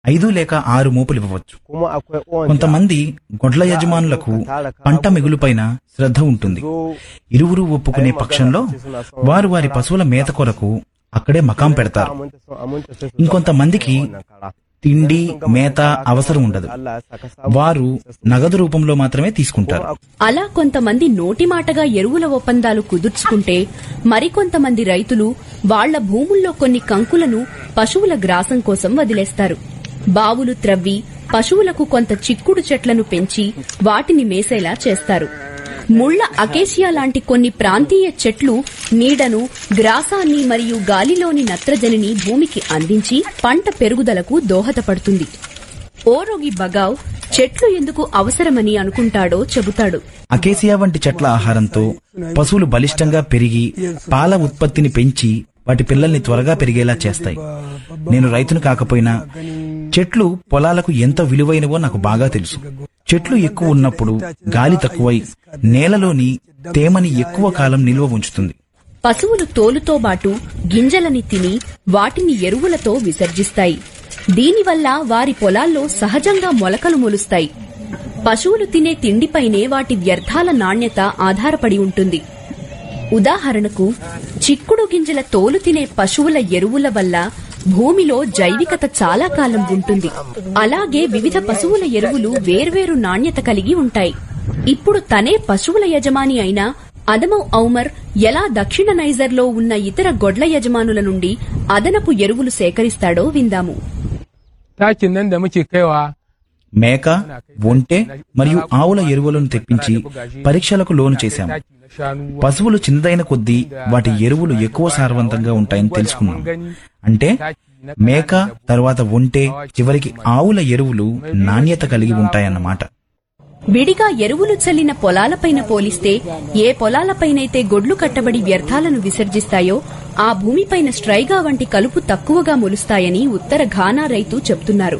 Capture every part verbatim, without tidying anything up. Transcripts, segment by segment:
ఐదు లేక ఆరు మోపులు ఇవ్వవచ్చు. కొంతమంది గొడ్ల యజమానులకు పంట మిగులుపైన శ్రద్ధ ఉంటుంది. ఇరువురు ఒప్పుకునే పక్షంలో వారు వారి పశువుల మేత కొరకు అక్కడే మకాం పెడతారు. ఇంకొంతమందికి తిండి మేత అవసరం ఉండదు. వారు నగదు రూపంలో మాత్రమే తీసుకుంటారు. అలా కొంతమంది నోటి మాటగా ఎరువుల ఒప్పందాలు కుదుర్చుకుంటే, మరికొంతమంది రైతులు వాళ్ల భూముల్లో కొన్ని కంకులను పశువుల గ్రాసం కోసం వదిలేస్తారు. బావులు త్రవ్వి పశువులకు కొంత చిక్కుడు చెట్లను పెంచి వాటిని మేసేలా చేస్తారు. ముళ్ల అకేసియా లాంటి కొన్ని ప్రాంతీయ చెట్లు నీడను, గ్రాసాన్ని మరియు గాలిలోని నత్రజనిని భూమికి అందించి పంట పెరుగుదలకు దోహదపడుతుంది. ఓరోగి బగావ్ చెట్లు ఎందుకు అవసరమని అనుకుంటాడో చెబుతాడు. అకేసియా వంటి చెట్ల ఆహారంతో పశువులు బలిష్టంగా పెరిగి పాల ఉత్పత్తిని పెంచి వాటి పిల్లల్ని త్వరగా పెరిగేలా చేస్తాయి. నేను రైతును కాకపోయినా చెట్లు పొలాలకు ఎంత విలువైనవో నాకు బాగా తెలుసు. చెట్లు ఎక్కువ ఉన్నప్పుడు గాలి తక్కువై నేలలోని తేమని ఎక్కువ కాలం నిల్వ ఉంచుతుంది. పశువులు తోలుతో బాటు గింజలని తిని వాటిని ఎరువులతో విసర్జిస్తాయి. దీనివల్ల వారి పొలాల్లో సహజంగా మొలకలు మొలుస్తాయి. పశువులు తినే తిండిపైనే వాటి వ్యర్థాల నాణ్యత ఆధారపడి ఉంటుంది. ఉదాహరణకు చిక్కుడు గింజల తోలు తినే పశువుల ఎరువుల వల్ల భూమిలో జైవికత చాలా కాలం ఉంటుంది. అలాగే వివిధ పశువుల ఎరువులు వేర్వేరు నాణ్యత కలిగి ఉంటాయి. ఇప్పుడు తనే పశువుల యజమాని అయిన అదమవ్ ఔమర్ ఎలా దక్షిణ నైజర్లో ఉన్న ఇతర గొడ్ల యజమానుల నుండి అదనపు ఎరువులు సేకరిస్తాడో విందాము. మేక, ఒంటె మరియు ఆవుల ఎరువులను తెప్పించి పరీక్షలకు లోను చేశాము. పశువులు చిన్నదైన కొద్దీ వాటి ఎరువులు ఎక్కువ సారవంతంగా ఉంటాయని తెలుసుకున్నాం. అంటే మేక తర్వాత ఒంటె చివరికి ఆవుల ఎరువులు నాణ్యత కలిగి ఉంటాయన్నమాట. విడిగా ఎరువులు చల్లిన పొలాలపైన పోలిస్తే ఏ పొలాలపైనైతే గొడ్లు కట్టబడి వ్యర్థాలను విసర్జిస్తాయో ఆ భూమిపైన స్ట్రైగా వంటి కలుపు తక్కువగా మొలుస్తాయని ఉత్తర ఘానా రైతు చెప్తున్నారు.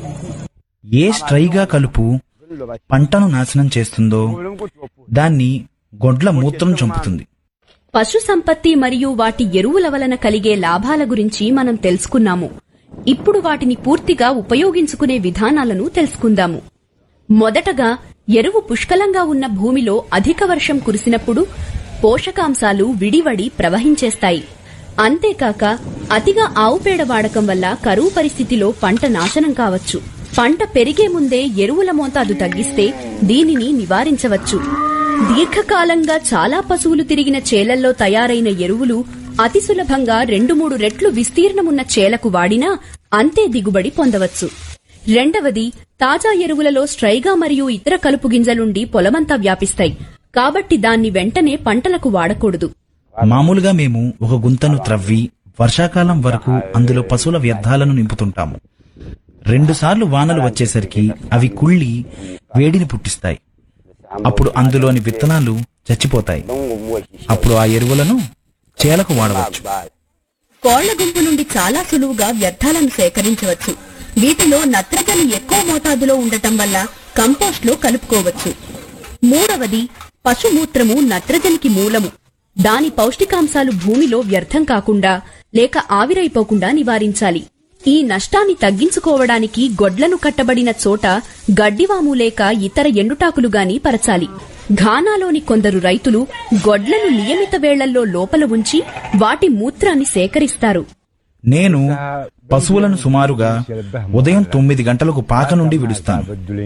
ఏ స్ట్రైగా కలుపు పంటను నాశనం చేస్తుందో దాన్ని గొడ్ల మూత్రం చంపుతుంది. పశు సంపత్తి మరియు వాటి ఎరువుల వలన కలిగే లాభాల గురించి మనం తెలుసుకున్నాము. ఇప్పుడు వాటిని పూర్తిగా ఉపయోగించుకునే విధానాలను తెలుసుకుందాము. మొదటగా ఎరువు పుష్కలంగా ఉన్న భూమిలో అధిక వర్షం కురిసినప్పుడు పోషకాంశాలు విడివడి ప్రవహించేస్తాయి. అంతేకాక అతిగా ఆవుపేడ వాడకం వల్ల కరువు పరిస్థితిలో పంట నాశనం కావచ్చు. పంట పెరిగే ముందే ఎరువుల మోతాదు తగ్గిస్తే దీనిని నివారించవచ్చు. దీర్ఘకాలంగా చాలా పశువులు తిరిగిన చేలల్లో తయారైన ఎరువులు అతి సులభంగా రెండు మూడు రెట్లు విస్తీర్ణమున్న చేలకు వాడినా అంతే దిగుబడి పొందవచ్చు. రెండవది, తాజా ఎరువులలో స్ట్రైగా మరియు ఇతర కలుపు గింజలుండి పొలమంతా వ్యాపిస్తాయి. కాబట్టి దాన్ని వెంటనే పంటలకు వాడకూడదు. మామూలుగా మేము ఒక గుంతను త్రవ్వి వర్షాకాలం వరకు అందులో పశువుల వ్యర్థాలను నింపుతుంటాము. రెండుసార్లు వానలు వచ్చేసరికి అవి కుళ్లి వేడిని పుట్టిస్తాయి. అప్పుడు అందులోని విత్తనాలు చచ్చిపోతాయి. అప్పుడు ఆ ఎరువులను చేలకు వాడవచ్చు. కోళ్ల గుంపు నుండి చాలా సులువుగా వ్యర్థాలను సేకరించవచ్చు. వీటిలో నత్రజని ఎక్కువ మోతాదులో ఉండటం వల్ల కంపోస్ట్ లో కలుపుకోవచ్చు. మూడవది, పశుమూత్రము నత్రజనికి మూలము. దాని పౌష్టికాంశాలు భూమిలో వ్యర్థం కాకుండా లేక ఆవిరైపోకుండా నివారించాలి. ఈ నష్టాన్ని తగ్గించుకోవడానికి గొడ్లను కట్టబడిన చోట గడ్డివాము లేక ఇతర ఎండుటాకులు గాని పరచాలి. ఘానాలోని కొందరు రైతులు గొడ్లను నియమిత వేళ్లల్లో లోపల ఉంచి వాటి మూత్రాన్ని సేకరిస్తారు. నేను పశువులను సుమారుగా ఉదయం తొమ్మిది గంటలకు పాక నుండి విడుస్తాను.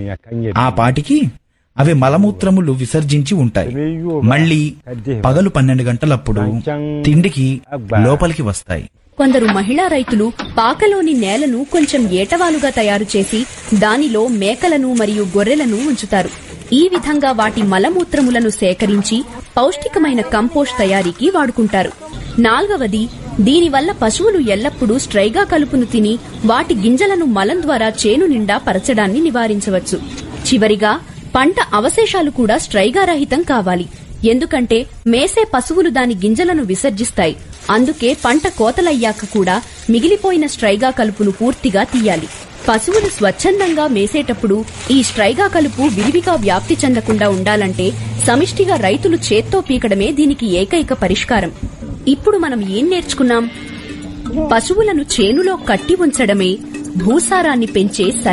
ఆ పాటికి అవి మలమూత్రములు విసర్జించి ఉంటాయి. మళ్లీ పగలు పన్నెండు గంటలప్పుడు తిండికి లోపలికి వస్తాయి. కొందరు మహిళా రైతులు పాకలోని నేలను కొంచెం ఏటవాలుగా తయారు చేసి దానిలో మేకలను మరియు గొర్రెలను ఉంచుతారు. ఈ విధంగా వాటి మలమూత్రములను సేకరించి పౌష్టికమైన కంపోస్ట్ తయారీకి వాడుకుంటారు. నాల్గవది, దీనివల్ల పశువులు ఎల్లప్పుడూ స్ట్రైగా కలుపును తిని వాటి గింజలను మలం ద్వారా చేను నిండా పరచడాన్ని నివారించవచ్చు. చివరిగా, పంట అవశేషాలు కూడా స్ట్రైగా రహితం కావాలి. ఎందుకంటే మేసే పశువులు దాని గింజలను విసర్జిస్తాయి. అందుకే పంట కోతలయ్యాక కూడా మిగిలిపోయిన స్ట్రైగా కలుపును పూర్తిగా తీయాలి. పశువులు స్వచ్ఛందంగా మేసేటప్పుడు ఈ స్ట్రైగా కలుపు విరివిగా వ్యాప్తి చెందకుండా ఉండాలంటే సమిష్టిగా రైతులు చేత్తో పీకడమే దీనికి ఏకైక పరిష్కారం. ఇప్పుడు మనం ఏం నేర్చుకున్నాం? పశువులను చేనులో కట్టి ఉంచడమే భూసారాన్ని పెంచే